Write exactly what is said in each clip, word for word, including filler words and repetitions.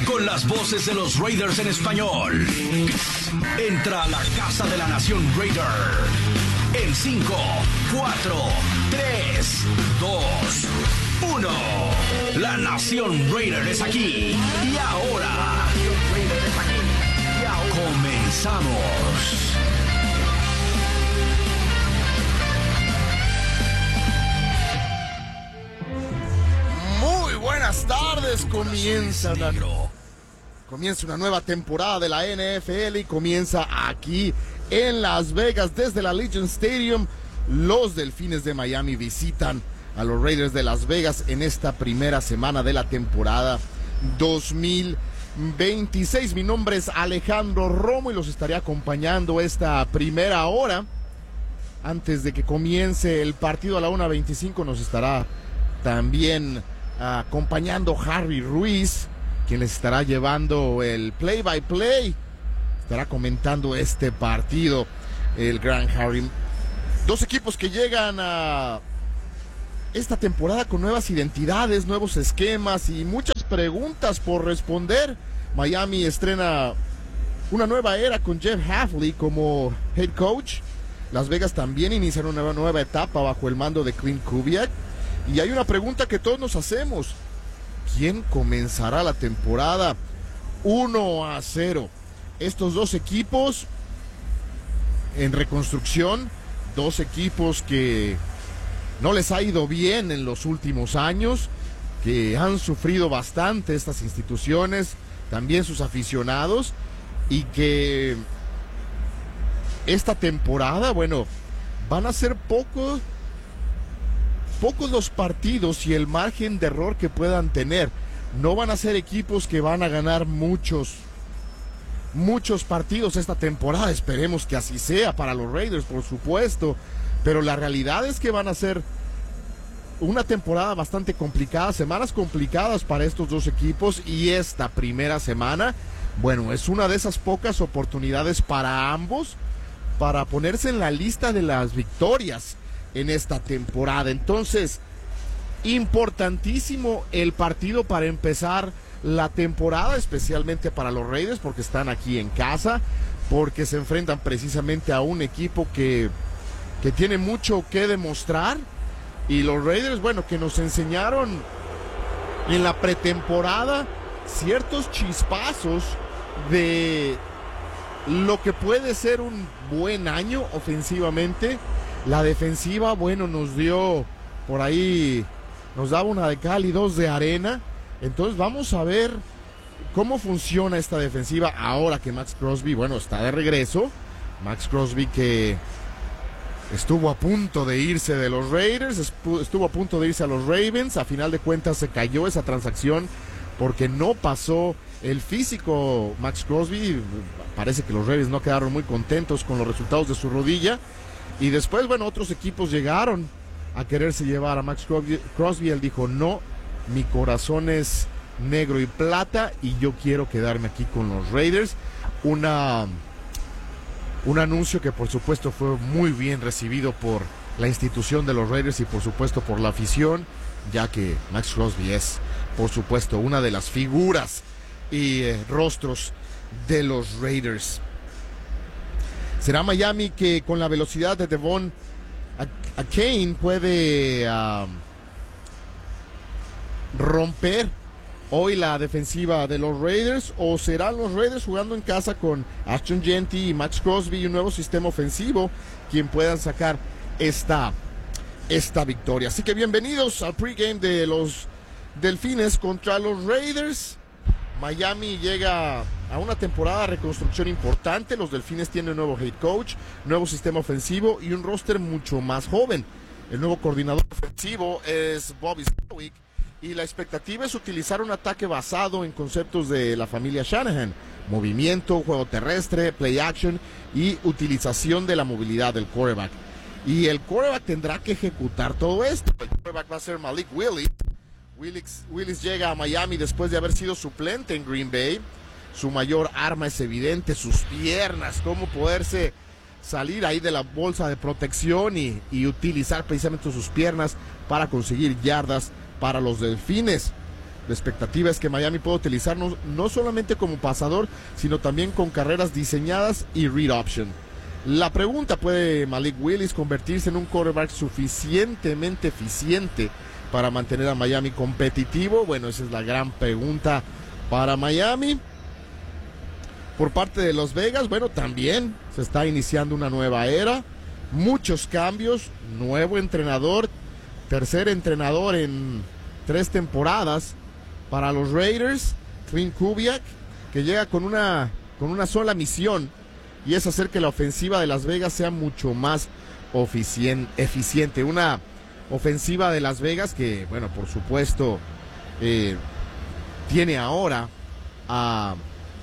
con las voces de los Raiders en español. Entra a la Casa de la Nación Raider. En cinco, cuatro, tres, dos, uno. La Nación Raider es aquí. Y ahora, comenzamos. Muy buenas tardes. Comienza una, comienza una nueva temporada de la N F L y comienza aquí en Las Vegas desde la Allegiant Stadium. Los Delfines de Miami visitan a los Raiders de Las Vegas en esta primera semana de la temporada dos mil veintiséis. Mi nombre es Alejandro Romo y los estaré acompañando esta primera hora. Antes de que comience el partido a la una veinticinco nos estará también acompañando Harry Ruiz, quien les estará llevando el play by play, estará comentando este partido, el gran Harry. Dos equipos que llegan a esta temporada con nuevas identidades, nuevos esquemas y muchas preguntas por responder. Miami estrena una nueva era con Jeff Hafley como head coach. Las Vegas también inician una nueva etapa bajo el mando de Clint Kubiak. Y hay una pregunta que todos nos hacemos: ¿quién comenzará la temporada uno a cero? Estos dos equipos en reconstrucción, dos equipos que no les ha ido bien en los últimos años, que han sufrido bastante estas instituciones, también sus aficionados, y que esta temporada, bueno, van a ser pocos Pocos los partidos y el margen de error que puedan tener. No van a ser equipos que van a ganar muchos, muchos partidos esta temporada. Esperemos que así sea para los Raiders, por supuesto. Pero la realidad es que van a ser una temporada bastante complicada, semanas complicadas para estos dos equipos. Y esta primera semana, bueno, es una de esas pocas oportunidades para ambos para ponerse en la lista de las victorias en esta temporada. Entonces, importantísimo el partido para empezar la temporada, especialmente para los Raiders, porque están aquí en casa, porque se enfrentan precisamente a un equipo que, que tiene mucho que demostrar. Y los Raiders, bueno, que nos enseñaron en la pretemporada ciertos chispazos de lo que puede ser un buen año ofensivamente. La defensiva, bueno, nos dio por ahí, nos daba una de cal y dos de arena. Entonces vamos a ver cómo funciona esta defensiva ahora que Maxx Crosby, bueno, está de regreso. Maxx Crosby, que estuvo a punto de irse de los Raiders, estuvo a punto de irse a los Ravens. A final de cuentas se cayó esa transacción porque no pasó el físico Maxx Crosby. Parece que los Ravens no quedaron muy contentos con los resultados de su rodilla. Y después, bueno, otros equipos llegaron a quererse llevar a Maxx Crosby. Crosby. Él dijo: no, mi corazón es negro y plata y yo quiero quedarme aquí con los Raiders. Una, un anuncio que por supuesto fue muy bien recibido por la institución de los Raiders y por supuesto por la afición, ya que Maxx Crosby es por supuesto una de las figuras y eh, rostros de los Raiders. Será Miami que con la velocidad de Devon Achane puede uh, romper hoy la defensiva de los Raiders, o serán los Raiders jugando en casa con Ashton Jeanty y Maxx Crosby y un nuevo sistema ofensivo quien puedan sacar esta, esta victoria. Así que bienvenidos al pregame de los Delfines contra los Raiders. Miami llega a una temporada de reconstrucción importante. Los Delfines tienen un nuevo head coach, nuevo sistema ofensivo y un roster mucho más joven. El nuevo coordinador ofensivo es Bobby Slowick y la expectativa es utilizar un ataque basado en conceptos de la familia Shanahan: movimiento, juego terrestre, play action y utilización de la movilidad del quarterback. Y el quarterback tendrá que ejecutar todo esto. El quarterback va a ser Malik Willis. Willis, Willis llega a Miami después de haber sido suplente en Green Bay. Su mayor arma es evidente, sus piernas, cómo poderse salir ahí de la bolsa de protección y, y utilizar precisamente sus piernas para conseguir yardas para los Delfines. La expectativa es que Miami pueda utilizarnos no solamente como pasador, sino también con carreras diseñadas y read option. La pregunta: ¿puede Malik Willis convertirse en un quarterback suficientemente eficiente para mantener a Miami competitivo? Bueno, esa es la gran pregunta para Miami. Por parte de Las Vegas, bueno, también se está iniciando una nueva era, muchos cambios, nuevo entrenador, tercer entrenador en tres temporadas para los Raiders, Clint Kubiak, que llega con una, con una sola misión, y es hacer que la ofensiva de Las Vegas sea mucho más eficien, eficiente. Una ofensiva de Las Vegas que, bueno, por supuesto, eh, tiene ahora a,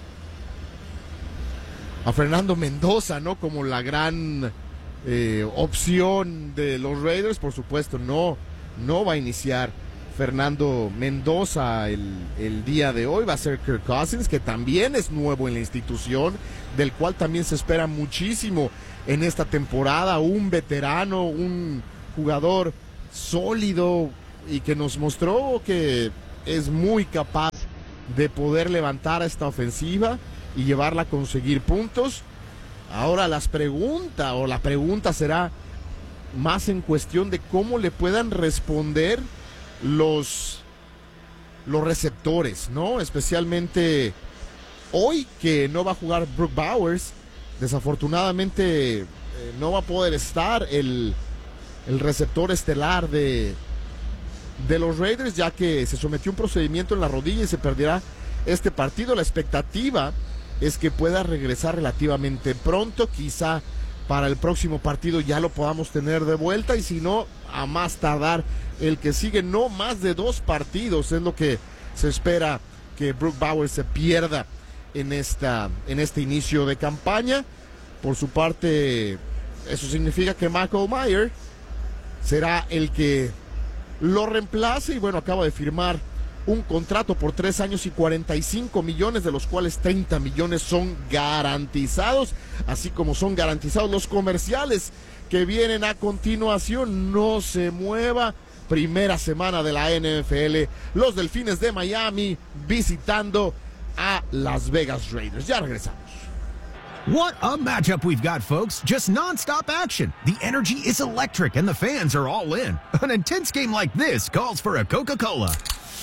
a Fernando Mendoza, ¿no? Como la gran eh, opción de los Raiders. Por supuesto, no, no va a iniciar Fernando Mendoza el, el día de hoy. Va a ser Kirk Cousins, que también es nuevo en la institución, del cual también se espera muchísimo en esta temporada. Un veterano, un jugador sólido y que nos mostró que es muy capaz de poder levantar a esta ofensiva y llevarla a conseguir puntos. Ahora las preguntas, o la pregunta será más en cuestión de cómo le puedan responder los, los receptores, ¿no? Especialmente hoy, que no va a jugar Brock Bowers. Desafortunadamente eh, no va a poder estar el, el receptor estelar de, de los Raiders, ya que se sometió a un procedimiento en la rodilla y se perderá este partido. La expectativa es que pueda regresar relativamente pronto, quizá para el próximo partido ya lo podamos tener de vuelta, y si no, a más tardar el que sigue. No más de dos partidos es lo que se espera que Brock Bowers se pierda en, esta, en este inicio de campaña. Por su parte, eso significa que Michael Mayer será el que lo reemplace, y bueno, acaba de firmar un contrato por tres años y cuarenta y cinco millones, de los cuales treinta millones son garantizados, así como son garantizados los comerciales que vienen a continuación. No se mueva. Primera semana de la N F L, los Delfines de Miami visitando a Las Vegas Raiders. Ya regresamos. What a matchup we've got, folks. Just non-stop action. The energy is electric and the fans are all in. An intense game like this calls for a Coca-Cola.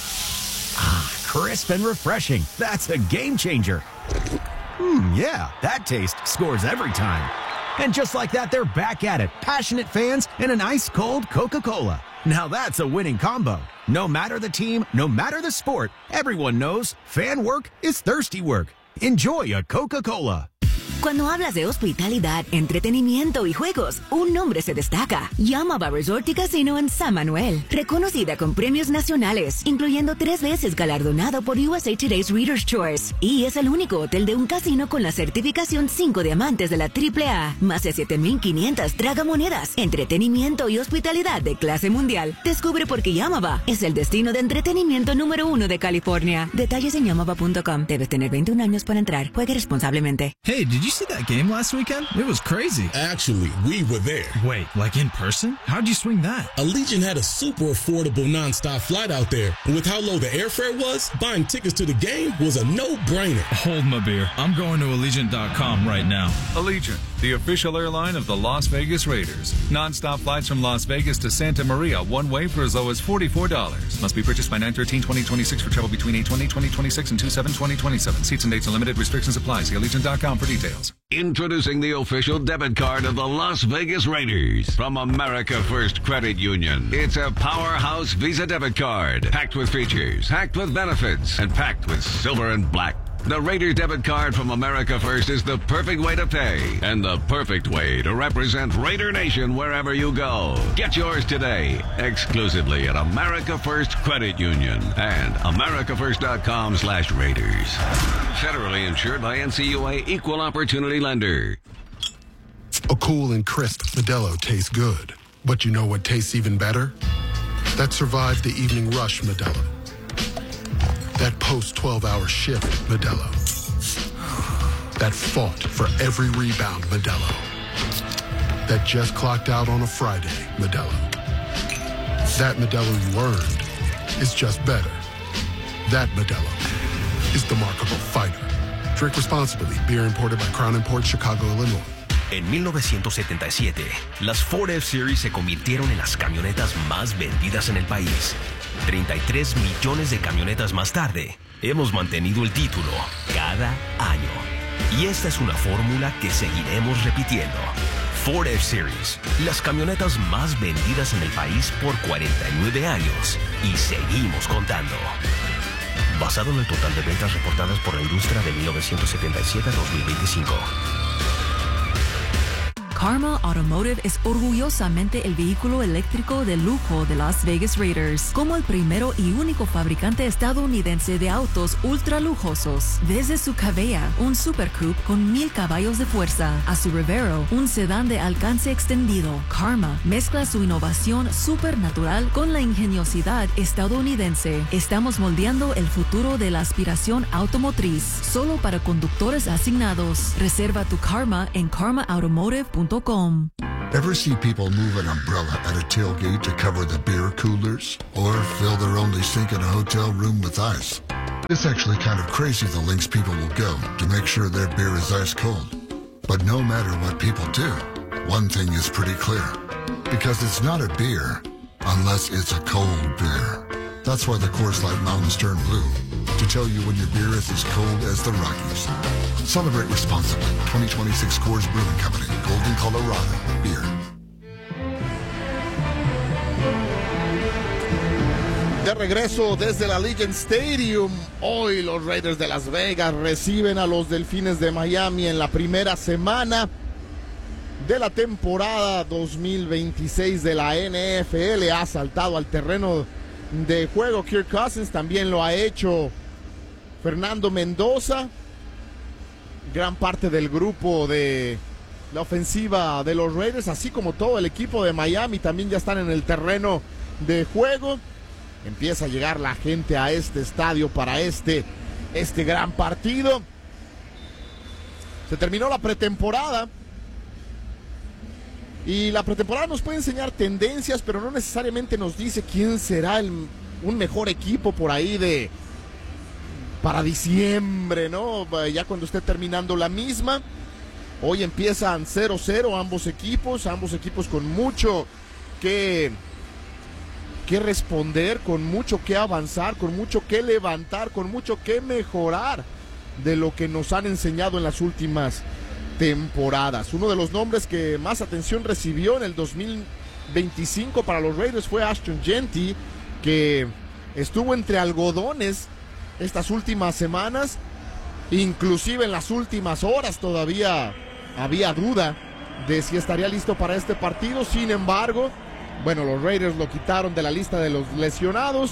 Ah, crisp and refreshing. That's a game changer. Hmm, yeah, that taste scores every time. And just like that, they're back at it. Passionate fans and an ice-cold Coca-Cola. Now that's a winning combo. No matter the team, no matter the sport, everyone knows fan work is thirsty work. Enjoy a Coca-Cola. Cuando hablas de hospitalidad, entretenimiento y juegos, un nombre se destaca. Yamaba Resort y Casino en San Manuel. Reconocida con premios nacionales, incluyendo tres veces galardonado por U S A Today's Reader's Choice. Y es el único hotel de un casino con la certificación cinco diamantes de la triple A. Más de siete mil quinientas tragamonedas. Entretenimiento y hospitalidad de clase mundial. Descubre por qué Yamaba es el destino de entretenimiento número uno de California. Detalles en yamaba punto com. Debes tener veintiún años para entrar. Juegue responsablemente. Hey, did you see that game last weekend? It was crazy. Actually, we were there. Wait, like in person? How'd you swing that? Allegiant had a super affordable nonstop flight out there. And with how low the airfare was, buying tickets to the game was a no-brainer. Hold my beer. I'm going to Allegiant dot com right now. Allegiant, the official airline of the Las Vegas Raiders. Nonstop flights from Las Vegas to Santa Maria, one way for as low as forty-four dollars. Must be purchased by nine thirteen twenty twenty-six for travel between eight twenty twenty twenty-six and two seven twenty twenty-seven. Seats and dates are limited. Restrictions apply. See Allegiant dot com for details. Introducing the official debit card of the Las Vegas Raiders from America First Credit Union. It's a powerhouse Visa debit card, packed with features, packed with benefits, and packed with silver and black. The Raiders debit card from America First is the perfect way to pay and the perfect way to represent Raider Nation wherever you go. Get yours today, exclusively at America First Credit Union and america first dot com slash Raiders. Federally insured by N C U A Equal Opportunity Lender. A cool and crisp Modelo tastes good. But you know what tastes even better? That survived the evening rush Modelo. That post twelve hour shift Modelo. That fought for every rebound Modelo. That just clocked out on a Friday Modelo. That Modelo you earned is just better. That Modelo is the markable fighter. Drink responsibly. Beer imported by Crown Imports, Chicago, Illinois. En mil novecientos setenta y siete, las Ford F-Series se convirtieron en las camionetas más vendidas en el país. treinta y tres millones de camionetas más tarde, hemos mantenido el título cada año. Y esta es una fórmula que seguiremos repitiendo. Ford F-Series, las camionetas más vendidas en el país por cuarenta y nueve años. Y seguimos contando. Basado en el total de ventas reportadas por la industria de mil novecientos setenta y siete a dos mil veinticinco. Karma Automotive es orgullosamente el vehículo eléctrico de lujo de Las Vegas Raiders, como el primero y único fabricante estadounidense de autos ultra lujosos. Desde su Cabella, un Super Coupe con mil caballos de fuerza, a su Revero, un sedán de alcance extendido, Karma mezcla su innovación supernatural con la ingeniosidad estadounidense. Estamos moldeando el futuro de la aspiración automotriz, solo para conductores asignados. Reserva tu Karma en karma automotive punto com. Ever see people move an umbrella at a tailgate to cover the beer coolers? Or fill their only sink in a hotel room with ice? It's actually kind of crazy the lengths people will go to make sure their beer is ice cold. But no matter what people do, one thing is pretty clear. Because it's not a beer unless it's a cold beer. That's why the Coors Light Mountains turn blue. To tell you when your beer is as cold as the Rockies. Celebrate responsibly. twenty twenty-six Coors Brewing Company. Golden, Colorado. Beer. De regreso desde la Allegiant Stadium, hoy los Raiders de Las Vegas reciben a los Delfines de Miami en la primera semana de la temporada dos mil veintiséis de la N F L. Ha saltado al terreno de juego Kirk Cousins, también lo ha hecho Fernando Mendoza. Gran parte del grupo de la ofensiva de los Raiders, así como todo el equipo de Miami, también ya están en el terreno de juego. Empieza a llegar la gente a este estadio para este, este gran partido. Se terminó la pretemporada. Y la pretemporada nos puede enseñar tendencias, pero no necesariamente nos dice quién será el, un mejor equipo por ahí de para diciembre, ¿no? Ya cuando esté terminando la misma. Hoy empiezan cero cero ambos equipos, ambos equipos con mucho que, que responder, con mucho que avanzar, con mucho que levantar, con mucho que mejorar de lo que nos han enseñado en las últimas temporadas. Uno de los nombres que más atención recibió en el dos mil veinticinco para los Raiders fue Ashton Jeanty, que estuvo entre algodones estas últimas semanas, inclusive en las últimas horas todavía había duda de si estaría listo para este partido. Sin embargo, bueno, los Raiders lo quitaron de la lista de los lesionados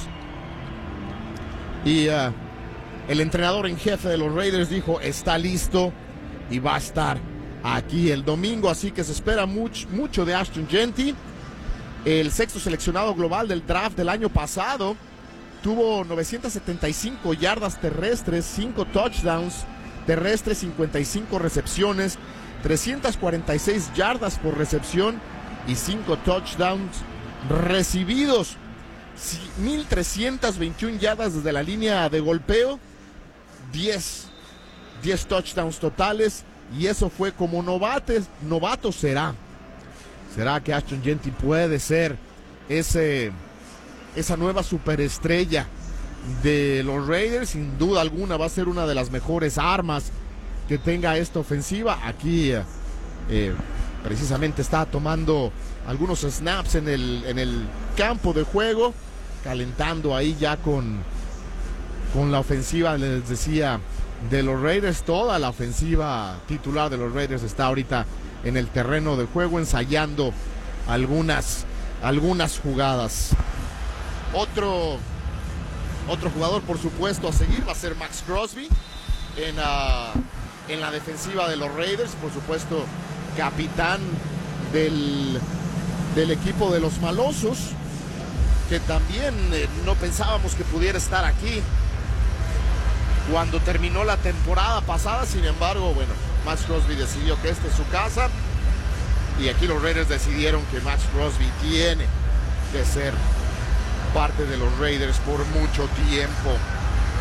y uh, el entrenador en jefe de los Raiders dijo está listo y va a estar aquí el domingo, así que se espera mucho, mucho de Ashton Jeanty. El sexto seleccionado global del draft del año pasado tuvo novecientas setenta y cinco yardas terrestres, cinco touchdowns terrestres, cincuenta y cinco recepciones, trescientas cuarenta y seis yardas por recepción y cinco touchdowns recibidos, mil trescientas veintiuna yardas desde la línea de golpeo, diez touchdowns totales, y eso fue como novates, novato será. ¿Será que Ashton Jeanty puede ser ese, esa nueva superestrella de los Raiders? Sin duda alguna va a ser una de las mejores armas que tenga esta ofensiva. Aquí eh, precisamente está tomando algunos snaps en el, en el campo de juego, calentando ahí ya con, con la ofensiva, les decía, de los Raiders. Toda la ofensiva titular de los Raiders está ahorita en el terreno de juego ensayando algunas, algunas jugadas. Otro, otro jugador, por supuesto, a seguir va a ser Max Crosby en, uh, en la defensiva de los Raiders. Por supuesto, capitán del, del equipo de los malosos, que también eh, no pensábamos que pudiera estar aquí cuando terminó la temporada pasada. Sin embargo, bueno, Max Crosby decidió que esta es su casa, y aquí los Raiders decidieron que Max Crosby tiene que ser parte de los Raiders por mucho tiempo.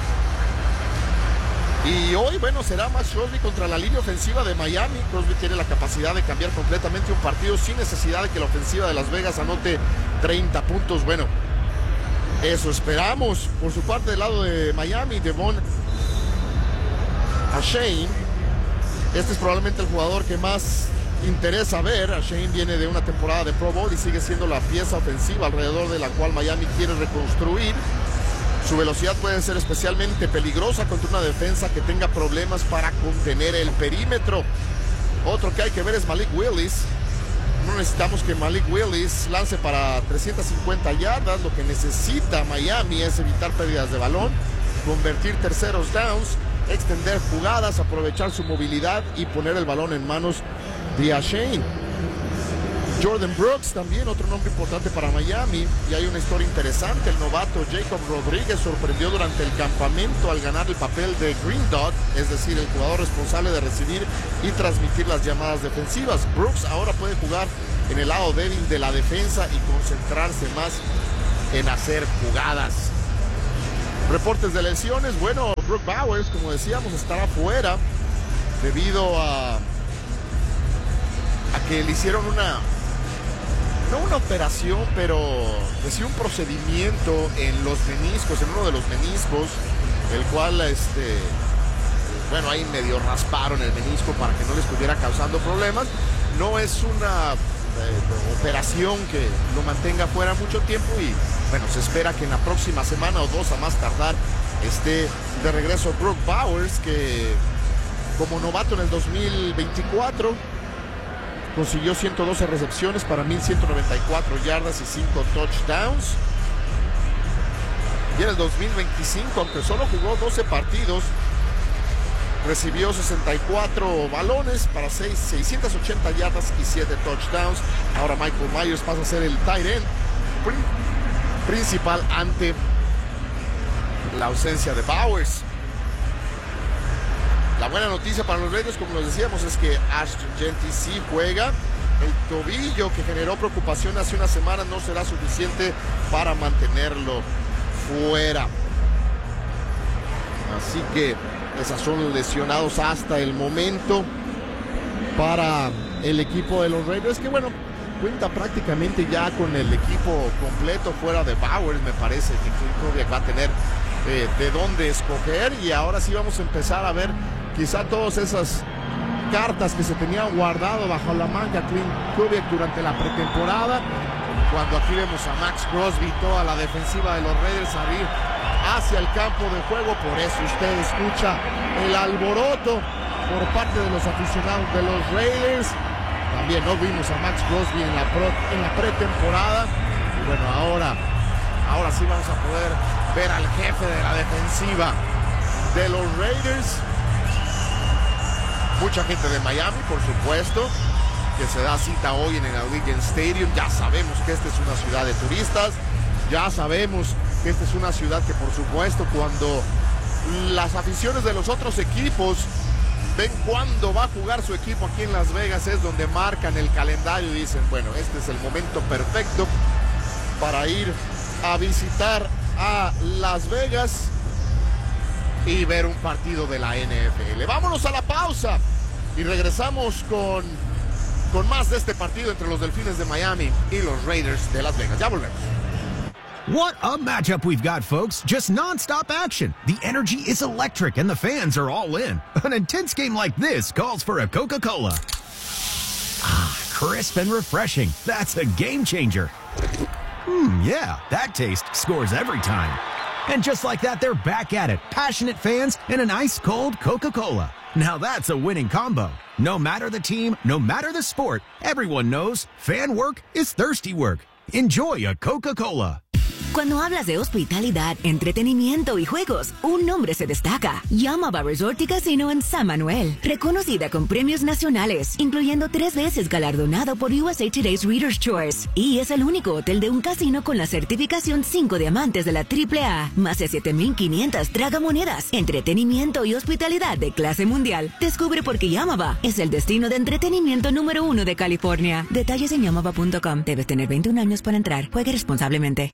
Y hoy, bueno, será Max Crosby contra la línea ofensiva de Miami. Crosby tiene la capacidad de cambiar completamente un partido sin necesidad de que la ofensiva de Las Vegas anote treinta puntos. Bueno, eso esperamos. Por su parte, del lado de Miami, Devon Achane. Este es probablemente el jugador que más interesa ver. Achane viene de una temporada de Pro Bowl y sigue siendo la pieza ofensiva alrededor de la cual Miami quiere reconstruir. Su velocidad puede ser especialmente peligrosa contra una defensa que tenga problemas para contener el perímetro. Otro que hay que ver es Malik Willis. No necesitamos que Malik Willis lance para trescientas cincuenta yardas. Lo que necesita Miami es evitar pérdidas de balón, convertir terceros downs, extender jugadas, aprovechar su movilidad y poner el balón en manos de Achane. Jordan Brooks también, otro nombre importante para Miami. Y hay una historia interesante. El novato Jacob Rodríguez sorprendió durante el campamento al ganar el papel de Green Dot, es decir, el jugador responsable de recibir y transmitir las llamadas defensivas. Brooks ahora puede jugar en el lado débil de la defensa y concentrarse más en hacer jugadas. Reportes de lesiones. Bueno, Brock Bowers, como decíamos, estará fuera debido a, a que le hicieron una... no una operación, pero pues sí un procedimiento en los meniscos, en uno de los meniscos, el cual, este, bueno, ahí medio rasparon el menisco para que no le estuviera causando problemas. No es una eh, operación que lo mantenga fuera mucho tiempo y, bueno, se espera que en la próxima semana o dos a más tardar esté de regreso Brock Bowers, que como novato en el dos mil veinticuatro consiguió ciento doce recepciones para mil ciento noventa y cuatro yardas y cinco touchdowns. Y en el dos mil veinticinco, aunque solo jugó doce partidos, recibió sesenta y cuatro balones para seiscientas ochenta yardas y siete touchdowns. Ahora Michael Myers pasa a ser el tight end principal ante la ausencia de Bowers. La buena noticia para los Raiders, como les decíamos, es que Ashton Jeanty sí juega. El tobillo que generó preocupación hace una semana no será suficiente para mantenerlo fuera. Así que esos son los lesionados hasta el momento para el equipo de los Raiders, que bueno, cuenta prácticamente ya con el equipo completo fuera de Bowers. Me parece que Clint Kubiak va a tener eh, de dónde escoger, y ahora sí vamos a empezar a ver quizá todas esas cartas que se tenían guardado bajo la manga Clint Kubiak durante la pretemporada, cuando aquí vemos a Max Crosby y toda la defensiva de los Raiders salir hacia el campo de juego. Por eso usted escucha el alboroto por parte de los aficionados de los Raiders. También no vimos a Max Crosby en la, pro, en la pretemporada. Y bueno, ahora, ahora sí vamos a poder ver al jefe de la defensiva de los Raiders. Mucha gente de Miami, por supuesto, que se da cita hoy en el Allegiant Stadium. Ya sabemos que esta es una ciudad de turistas. Ya sabemos que esta es una ciudad que, por supuesto, cuando las aficiones de los otros equipos ven cuándo va a jugar su equipo aquí en Las Vegas, es donde marcan el calendario y dicen, bueno, este es el momento perfecto para ir a visitar a Las Vegas y ver un partido de la N F L. Vámonos a la pausa y regresamos con, con más de este partido entre los Delfines de Miami y los Raiders de Las Vegas. Ya volvemos. What a matchup we've got, folks. Just non-stop action. The energy is electric and the fans are all in. An intense game like this calls for a Coca-Cola. Ah, crisp and refreshing. That's a game changer. Hmm, yeah, that taste scores every time. And just like that, they're back at it. Passionate fans and an ice-cold Coca-Cola. Now that's a winning combo. No matter the team, no matter the sport, everyone knows fan work is thirsty work. Enjoy a Coca-Cola. Cuando hablas de hospitalidad, entretenimiento y juegos, un nombre se destaca. Yamaba Resort y Casino en San Manuel. Reconocida con premios nacionales, incluyendo tres veces galardonado por U S A Today's Reader's Choice. Y es el único hotel de un casino con la certificación cinco diamantes de la triple A. Más de siete mil quinientas tragamonedas. Entretenimiento y hospitalidad de clase mundial. Descubre por qué Yamaba es el destino de entretenimiento número uno de California. Detalles en yamaba punto com. Debes tener veintiún años para entrar. Juegue responsablemente. Hey, did you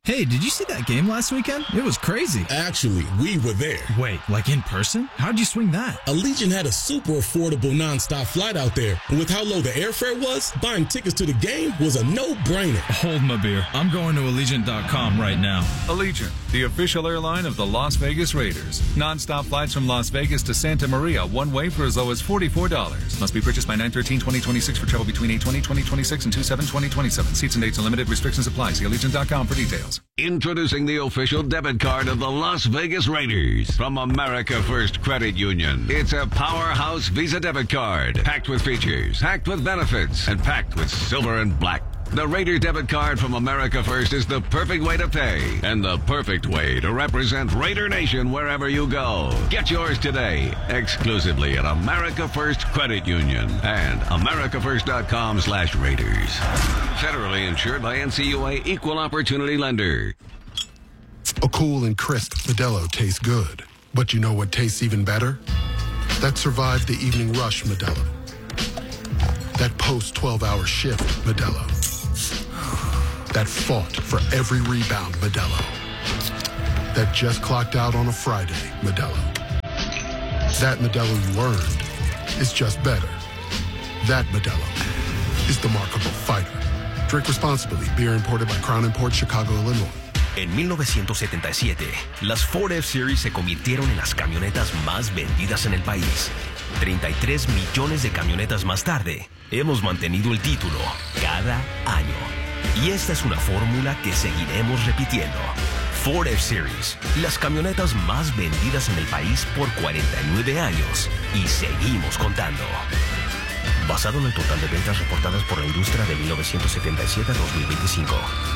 you see that game last weekend? It was crazy. Actually, we were there. Wait, like in person? How'd you swing that? Allegiant had a super affordable nonstop flight out there. And with how low the airfare was, buying tickets to the game was a no-brainer. Hold my beer. I'm going to Allegiant dot com right now. Allegiant, the official airline of the Las Vegas Raiders. Non-stop flights from Las Vegas to Santa Maria, one way for as low as forty-four dollars. Must be purchased by nine thirteen twenty twenty-six for travel between eight twenty twenty twenty-six and two seven twenty twenty-seven. Seats and dates and limited restrictions apply. See Allegiant dot com for details. Introducing the official debit card of the Las Vegas Raiders from America First Credit Union. It's a powerhouse Visa debit card, packed with features, packed with benefits, and packed with silver and black. The Raider debit card from America First is the perfect way to pay and the perfect way to represent Raider Nation wherever you go. Get yours today, exclusively at America First Credit Union and America First dot com slash Raiders. Federally insured by N C U A Equal Opportunity Lender. A cool and crisp Modelo tastes good. But you know what tastes even better? That survived the evening rush Modelo. That post twelve hour shift Modelo. That fought for every rebound Modelo. That just clocked out on a Friday Modelo. That Modelo you earned is just better. That Modelo is the markable fighter. Drink responsibly. Beer imported by Crown Imports, Chicago, Illinois. En mil novecientos setenta y siete, las Ford F-Series se convirtieron en las camionetas más vendidas en el país. treinta y tres millones de camionetas más tarde, hemos mantenido el título cada año. Y esta es una fórmula que seguiremos repitiendo. Ford F-Series, las camionetas más vendidas en el país por cuarenta y nueve años. Y seguimos contando. Basado en el total de ventas reportadas por la industria de mil novecientos setenta y siete a dos mil veinticinco.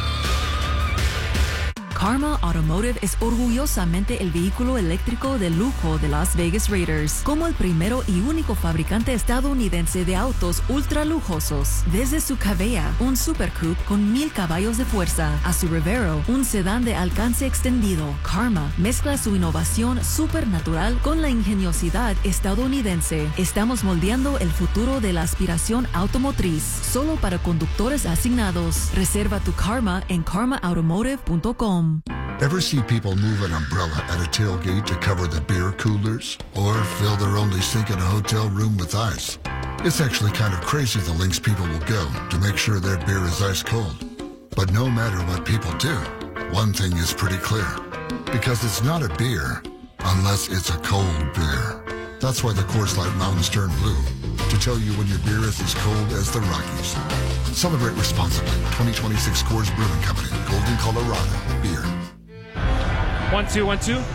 Karma Automotive es orgullosamente el vehículo eléctrico de lujo de Las Vegas Raiders, como el primero y único fabricante estadounidense de autos ultra lujosos. Desde su Cavea, un Super Coupe con mil caballos de fuerza, a su Revero, un sedán de alcance extendido, Karma mezcla su innovación supernatural con la ingeniosidad estadounidense. Estamos moldeando el futuro de la aspiración automotriz, solo para conductores asignados. Reserva tu Karma en karma automotive punto com. Ever see people move an umbrella at a tailgate to cover the beer coolers? Or fill their only sink in a hotel room with ice? It's actually kind of crazy the lengths people will go to make sure their beer is ice cold. But no matter what people do, one thing is pretty clear. Because it's not a beer unless it's a cold beer. That's why the Coors Light Mountains turn blue, to tell you when your beer is as cold as the Rockies. Celebrate responsibly. twenty twenty-six Coors Brewing Company, Golden, Colorado. Beer. One, two, one, two.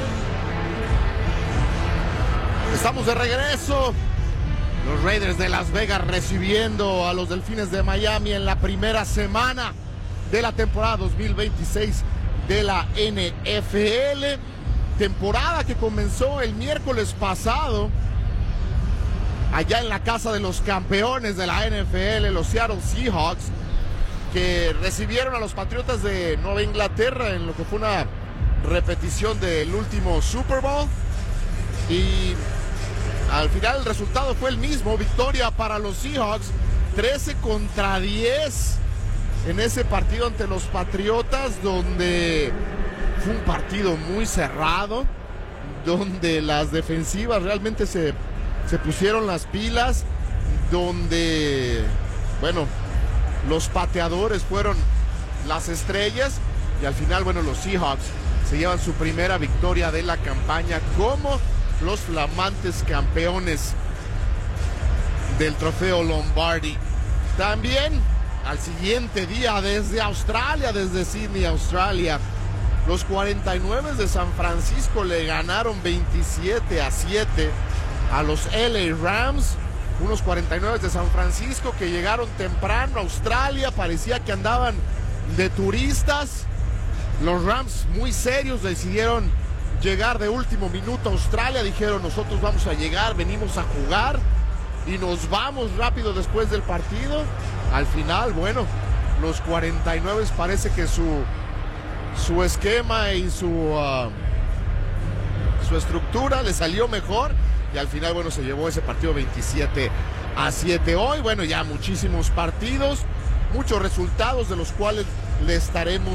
Estamos de regreso. Los Raiders de Las Vegas recibiendo a los Delfines de Miami en la primera semana de la temporada dos mil veintiséis de la N F L. Temporada que comenzó el miércoles pasado allá en la casa de los campeones de la N F L, los Seattle Seahawks, que recibieron a los Patriotas de Nueva Inglaterra en lo que fue una repetición del último Super Bowl. Y al final el resultado fue el mismo, victoria para los Seahawks, trece contra diez en ese partido ante los Patriotas, donde fue un partido muy cerrado, donde las defensivas realmente se, se pusieron las pilas, donde, bueno, los pateadores fueron las estrellas y al final, bueno, los Seahawks se llevan su primera victoria de la campaña como los flamantes campeones del trofeo Lombardi. También al siguiente día desde Australia, desde Sydney, Australia, los cuarenta y nueve de San Francisco le ganaron veintisiete a siete a los L A Rams. Unos cuarenta y nueve de San Francisco que llegaron temprano a Australia, parecía que andaban de turistas. Los Rams, muy serios, decidieron llegar de último minuto a Australia. Dijeron, nosotros vamos a llegar, venimos a jugar y nos vamos rápido después del partido. Al final, bueno, los cuarenta y nueve parece que su, su esquema y su, uh, su estructura le salió mejor. Y al final, bueno, se llevó ese partido veintisiete a siete. Hoy, bueno, ya muchísimos partidos, muchos resultados de los cuales le estaremos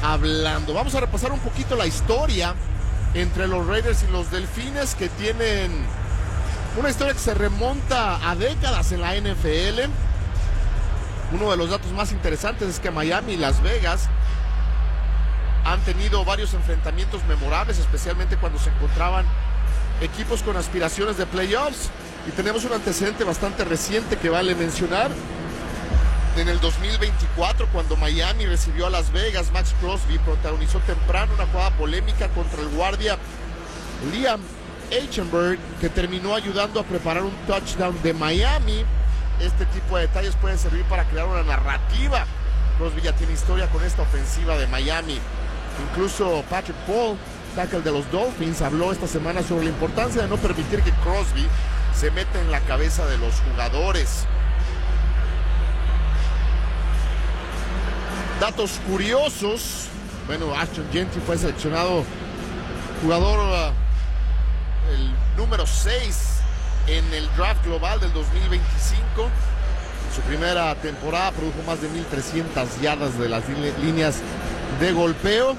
hablando. Vamos a repasar un poquito la historia entre los Raiders y los Delfines, que tienen una historia que se remonta a décadas en la N F L. Uno de los datos más interesantes es que Miami y Las Vegas han tenido varios enfrentamientos memorables, especialmente cuando se encontraban equipos con aspiraciones de playoffs. Y tenemos un antecedente bastante reciente que vale mencionar. En el dos mil veinticuatro, cuando Miami recibió a Las Vegas, Max Crosby protagonizó temprano una jugada polémica contra el guardia Liam Eichenberg, que terminó ayudando a preparar un touchdown de Miami. Este tipo de detalles pueden servir para crear una narrativa. Crosby ya tiene historia con esta ofensiva de Miami. Incluso Patrick Paul, tackle de los Dolphins, habló esta semana sobre la importancia de no permitir que Crosby se meta en la cabeza de los jugadores. Datos curiosos. Bueno, Ashton Jeanty fue seleccionado jugador uh, el número seis en el draft global del dos mil veinticinco. En su primera temporada produjo más de mil trescientas yardas de las líneas de golpeo.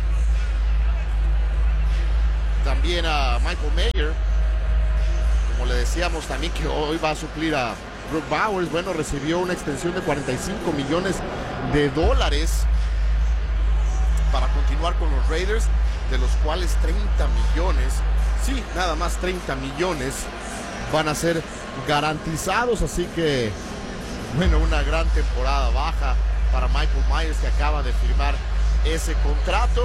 También a Michael Mayer, como le decíamos, también que hoy va a suplir a Brock Bowers. Bueno, recibió una extensión de cuarenta y cinco millones de dólares para continuar con los Raiders, de los cuales treinta millones, sí, nada más treinta millones van a ser garantizados. Así que, bueno, una gran temporada baja para Michael Myers, que acaba de firmar ese contrato.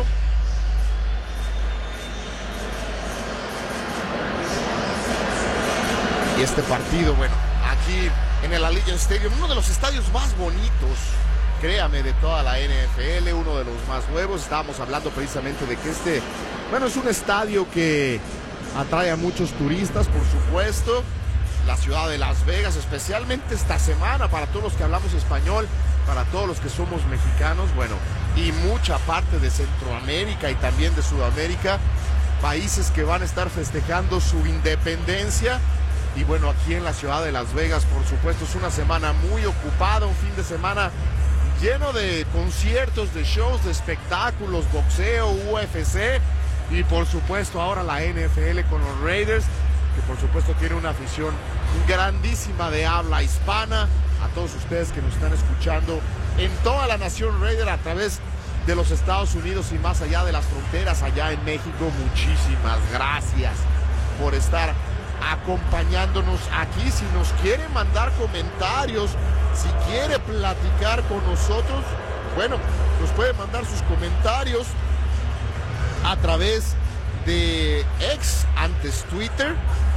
Y este partido, bueno, aquí en el Allegiant Stadium, uno de los estadios más bonitos, créame, de toda la N F L, uno de los más nuevos. Estábamos hablando precisamente de que este, bueno, es un estadio que atrae a muchos turistas, por supuesto. La ciudad de Las Vegas, especialmente esta semana, para todos los que hablamos español, para todos los que somos mexicanos, bueno, y mucha parte de Centroamérica y también de Sudamérica, países que van a estar festejando su independencia. Y bueno, aquí en la ciudad de Las Vegas, por supuesto, es una semana muy ocupada, un fin de semana lleno de conciertos, de shows, de espectáculos, boxeo, U F C y por supuesto ahora la N F L con los Raiders, que por supuesto tiene una afición grandísima de habla hispana. A todos ustedes que nos están escuchando en toda la nación Raider a través de los Estados Unidos y más allá de las fronteras, allá en México, muchísimas gracias por estar acompañándonos aquí. Si nos quiere mandar comentarios, si quiere platicar con nosotros, bueno, nos puede mandar sus comentarios a través de X, antes Twitter.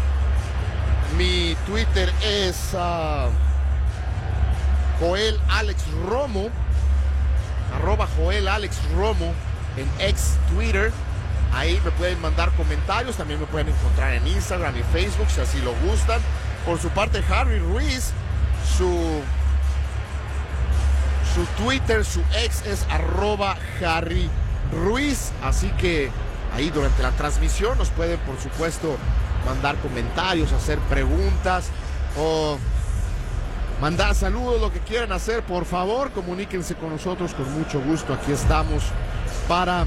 Mi Twitter es uh, Joel Alex Romo, arroba Joel Alex Romo en X Twitter. Ahí me pueden mandar comentarios, también me pueden encontrar en Instagram y Facebook si así lo gustan. Por su parte, Harry Ruiz, su, su Twitter, su ex es arroba Harry Ruiz. Así que ahí durante la transmisión nos pueden, por supuesto, mandar comentarios, hacer preguntas o mandar saludos, lo que quieran hacer. Por favor, comuníquense con nosotros con mucho gusto. Aquí estamos para...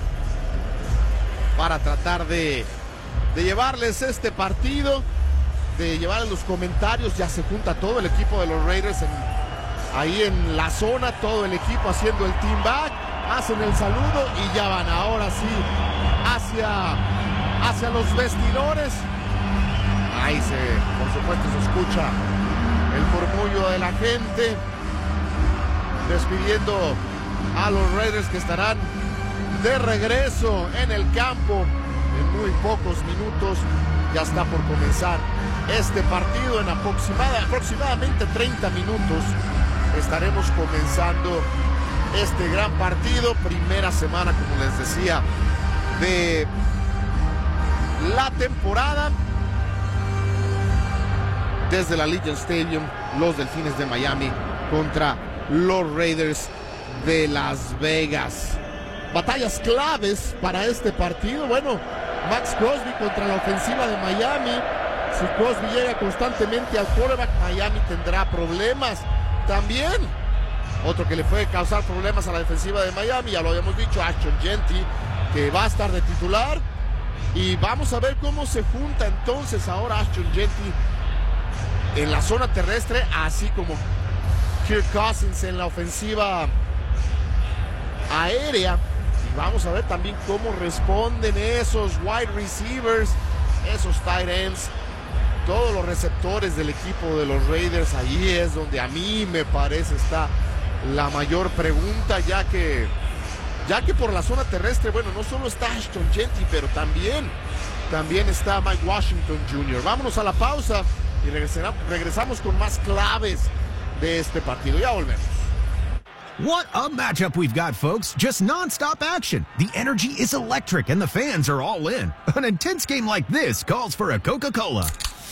para tratar de, de llevarles este partido, de llevarles los comentarios. Ya se junta todo el equipo de los Raiders en, ahí en la zona, todo el equipo haciendo el team back, hacen el saludo y ya van ahora sí hacia, hacia los vestidores. Ahí se, por supuesto, se escucha el murmullo de la gente despidiendo a los Raiders, que estarán de regreso en el campo en muy pocos minutos. Ya está por comenzar este partido. En aproximada, aproximadamente treinta minutos estaremos comenzando este gran partido. Primera semana, como les decía, de la temporada. Desde el Allegiant Stadium, los Delfines de Miami contra los Raiders de Las Vegas. Batallas claves para este partido. Bueno, Max Crosby contra la ofensiva de Miami. Si Crosby llega constantemente al quarterback, Miami tendrá problemas. También Otro que le puede causar problemas a la defensiva de Miami, ya lo habíamos dicho, Ashton Jeanty, que va a estar de titular. Y vamos a ver cómo se junta entonces ahora Ashton Jeanty en la zona terrestre, así como Kirk Cousins en la ofensiva aérea. Y vamos a ver también cómo responden esos wide receivers, esos tight ends, todos los receptores del equipo de los Raiders. Ahí es donde a mí me parece está la mayor pregunta, ya que ya que por la zona terrestre, bueno, no solo está Ashton Jeanty, pero también también está Mike Washington junior Vámonos a la pausa y regresamos con más claves de este partido. Ya volvemos. What a matchup we've got, folks. Just non-stop action. The energy is electric and the fans are all in. An intense game like this calls for a Coca-Cola.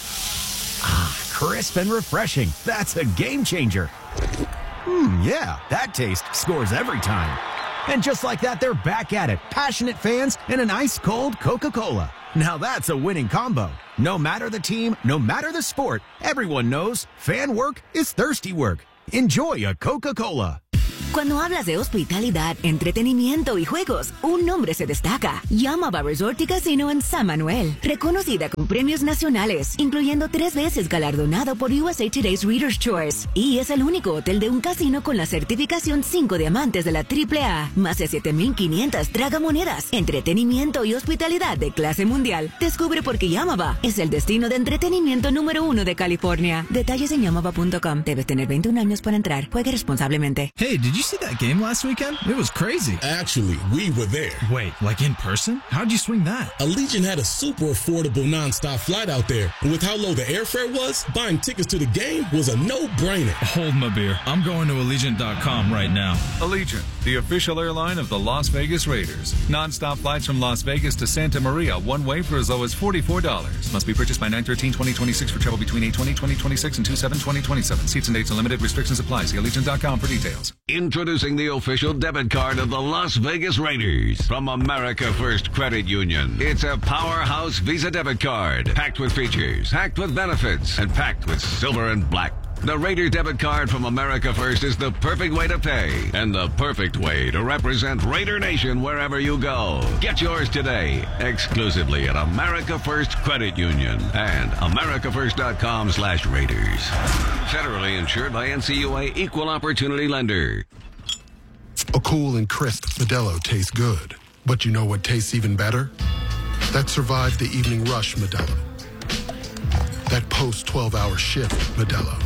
Ah, crisp and refreshing. That's a game changer. Hmm, yeah, that taste scores every time. And just like that, they're back at it. Passionate fans and an ice-cold Coca-Cola. Now that's a winning combo. No matter the team, no matter the sport, everyone knows fan work is thirsty work. Enjoy a Coca-Cola. Cuando hablas de hospitalidad, entretenimiento y juegos, un nombre se destaca. Yamaba Resort y Casino en San Manuel. Reconocida con premios nacionales, incluyendo tres veces galardonado por U S A Today's Reader's Choice. Y es el único hotel de un casino con la certificación cinco diamantes de la triple A. Más de siete mil quinientas tragamonedas. Entretenimiento y hospitalidad de clase mundial. Descubre por qué Yamaba es el destino de entretenimiento número uno de California. Detalles en yamaba punto com. Debes tener veintiún años para entrar. Juegue responsablemente. Hey, did you see that game last weekend? It was crazy. Actually, we were there. Wait, like in person? How'd you swing that? Allegiant had a super affordable nonstop flight out there. And with how low the airfare was, buying tickets to the game was a no-brainer. Hold my beer. I'm going to Allegiant dot com right now. Allegiant, the official airline of the Las Vegas Raiders. Nonstop flights from Las Vegas to Santa Maria, one way for as low as forty-four dollars. Must be purchased by nine thirteen twenty twenty-six for travel between eight twenty twenty twenty-six and two seven twenty twenty-seven. Seats and dates and limited restrictions apply. See Allegiant dot com for details. Introducing the official debit card of the Las Vegas Raiders from America First Credit Union. It's a powerhouse Visa debit card, packed with features, packed with benefits, and packed with silver and black. The Raider debit card from America First is the perfect way to pay and the perfect way to represent Raider Nation wherever you go. Get yours today, exclusively at America First Credit Union and America First dot com slash Raiders. Federally insured by N C U A Equal Opportunity Lender. A cool and crisp Modelo tastes good. But you know what tastes even better? That survived the evening rush Modelo. That post twelve hour shift Modelo.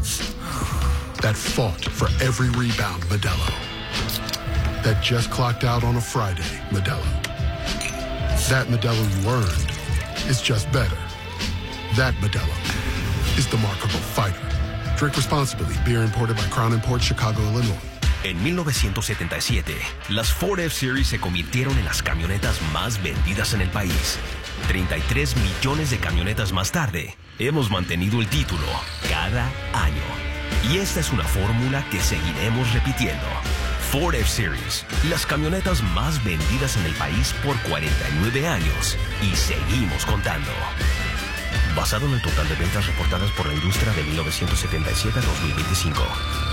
That fought for every rebound Modelo. That just clocked out on a Friday Modelo. That Modelo you earned is just better. That Modelo is the markable fighter. Drink responsibly. Beer imported by Crown Imports, Chicago, Illinois. En mil novecientos setenta y siete, las Ford F-Series se convirtieron en las camionetas más vendidas en el país. treinta y tres millones de camionetas más tarde, hemos mantenido el título cada año. Y esta es una fórmula que seguiremos repitiendo. Ford F-Series, las camionetas más vendidas en el país por cuarenta y nueve años. Y seguimos contando. Basado en el total de ventas reportadas por la industria de mil novecientos setenta y siete a dos mil veinticinco.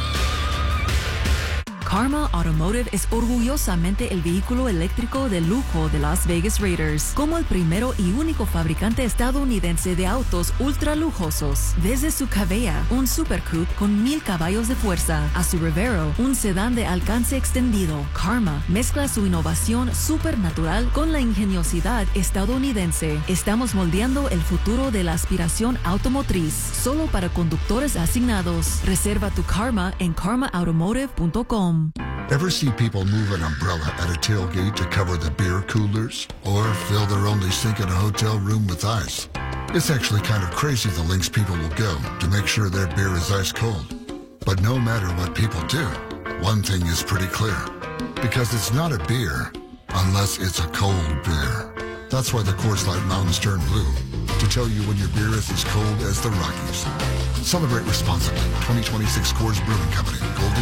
Karma Automotive es orgullosamente el vehículo eléctrico de lujo de Las Vegas Raiders, como el primero y único fabricante estadounidense de autos ultra lujosos. Desde su Cavea, un Super Coupe con mil caballos de fuerza, a su Revero, un sedán de alcance extendido, Karma mezcla su innovación supernatural con la ingeniosidad estadounidense. Estamos moldeando el futuro de la aspiración automotriz, solo para conductores asignados. Reserva tu Karma en karma automotive punto com. Ever see people move an umbrella at a tailgate to cover the beer coolers? Or fill their only sink in a hotel room with ice? It's actually kind of crazy the lengths people will go to make sure their beer is ice cold. But no matter what people do, one thing is pretty clear. Because it's not a beer unless it's a cold beer. That's why the Coors Light mountains turn blue, to tell you when your beer is as cold as the Rockies. Celebrate responsibly. twenty twenty-six Coors Brewing Company. Gold